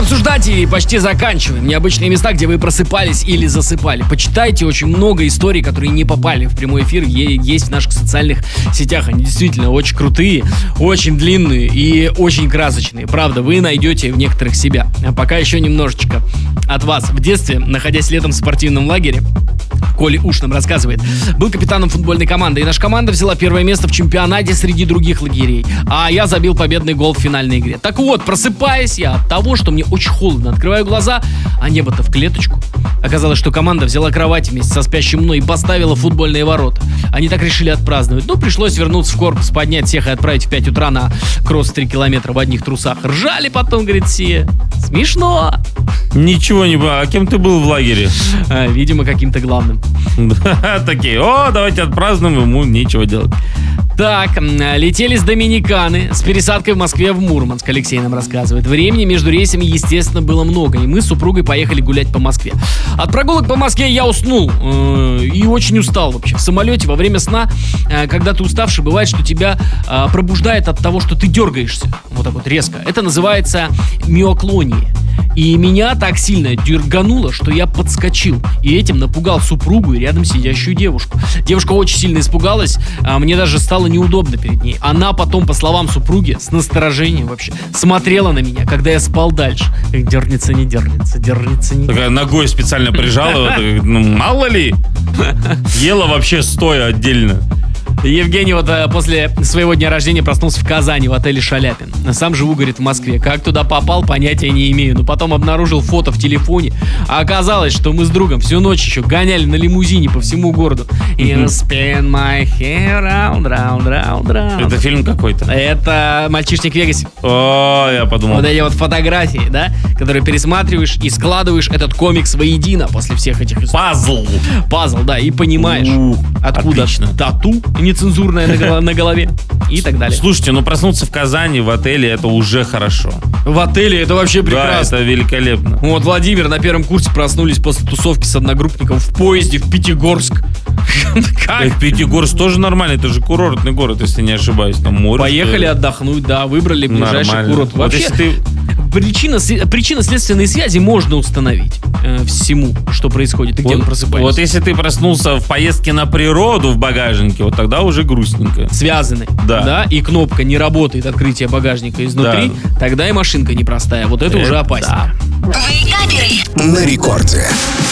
обсуждать и почти заканчиваем. Необычные места, где вы просыпались или засыпали. Почитайте, очень много историй, которые не попали в прямой эфир, есть в наших социальных сетях. Они действительно очень крутые, очень длинные и очень красочные. Правда, вы найдете в некоторых себя. А пока еще немножечко от вас. В детстве, находясь летом в спортивном лагере, Коля Уш нам рассказывает, был капитаном футбольной команды, и наша команда взяла первое место в чемпионате среди других лагерей, а я забил победный гол в финальной игре. Так вот, просыпаясь я от того, что мне очень холодно, открываю глаза, а небо-то в клеточку. Оказалось, что команда взяла кровать вместе со спящим мной и поставила футбольные ворота. Они так решили отпраздновать. Ну, пришлось вернуться в корпус, поднять всех и отправить в 5 утра на кросс 3 километра в одних трусах. Ржали потом, говорит, все. Смешно. Ничего не было. А кем ты был в лагере? Видимо, каким-то главным. Такие, давайте отпразднуем, ему нечего делать. Так, летели с Доминиканы с пересадкой в Москве в Мурманск, Алексей нам рассказывает. Времени между рейсами, естественно, было много, и мы с супругой поехали гулять по Москве. От прогулок по Москве я уснул и очень устал вообще. В самолете во время сна, когда ты уставший, бывает, что тебя пробуждает от того, что ты дергаешься. Вот так вот резко. Это называется миоклония. И меня так сильно дергануло, что я подскочил. И этим напугал супругу и рядом сидящую девушку. Девушка очень сильно испугалась. Мне даже стало неудобно перед ней. Она потом, по словам супруги, с насторожением вообще смотрела на меня, когда я спал дальше. Дернется, не дернется, дернется, не дернется. Такая ногой специально прижала. Мало ли. Ела вообще стоя отдельно. Евгений вот после своего дня рождения проснулся в Казани в отеле «Шаляпин». Сам живу, говорит, в Москве. Как туда попал, понятия не имею. Но потом обнаружил фото в телефоне. А оказалось, что мы с другом всю ночь еще гоняли на лимузине по всему городу. You spin my hair round, round, round, round. Это фильм какой-то? Это «Мальчишник в Вегасе». О, я подумал. Вот эти вот фотографии, да, которые пересматриваешь и складываешь этот комикс воедино после всех этих историй. Пазл, да, и понимаешь, откуда тату нецензурная на голове и так далее. Слушайте, проснуться в Казани в отеле — это уже хорошо. В отеле это вообще прекрасно. Да, это великолепно. Вот, Владимир, на первом курсе проснулись после тусовки с одногруппником в поезде в Пятигорск. В Пятигорск тоже нормально, это же курортный город, если не ошибаюсь. Там море. Поехали отдохнуть, да, выбрали ближайший курорт. Вообще, причинно-следственные связи можно установить всему, что происходит и где мы просыпаемся. Вот если ты проснулся в поездке на природу в багажнике, вот тогда уже грустненько. Связаны, да, и кнопка не работает, открытие багажника изнутри, да. Тогда и машинка непростая. Вот это уже опасно. Да. На рекорде.